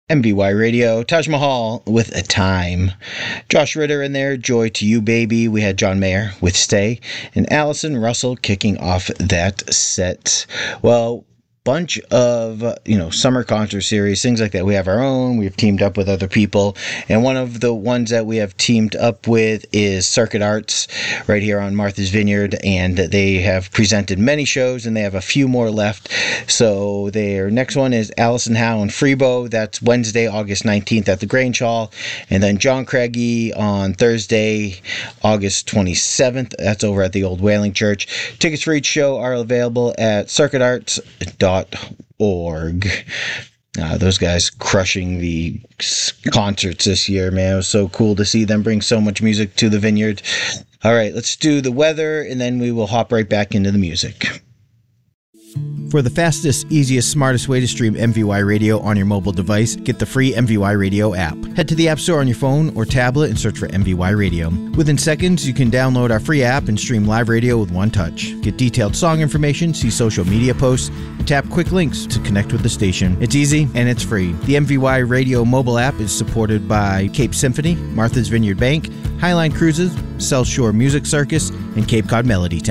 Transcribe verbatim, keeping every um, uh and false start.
M V Y Radio, Taj Mahal with A Time. Josh Ritter in there, Joy to You Baby. We had John Mayer with Stay, and Allison Russell kicking off that set. Well, bunch of, you know, summer concert series, things like that. We have our own, we've teamed up with other people, and one of the ones that we have teamed up with is Circuit Arts right here on Martha's Vineyard, and they have presented many shows, and they have a few more left. So their next one is Allison Howe and Freebo. That's Wednesday, August nineteenth at the Grange Hall, and then John Craigie on Thursday, August twenty-seventh. That's over at the Old Whaling Church. Tickets for each show are available at circuit arts dot org. Uh, those guys crushing the concerts this year, man. It was so cool to see them bring so much music to the Vineyard. All right, let's do the weather, and then we will hop right back into the music. For the fastest, easiest, smartest way to stream M V Y Radio on your mobile device, get the free M V Y Radio app. Head to the App Store on your phone or tablet and search for M V Y Radio. Within seconds, you can download our free app and stream live radio with one touch. Get detailed song information, see social media posts, and tap quick links to connect with the station. It's easy and it's free. The M V Y Radio mobile app is supported by Cape Symphony, Martha's Vineyard Bank, Highline Cruises, South Shore Music Circus, and Cape Cod Melody Town.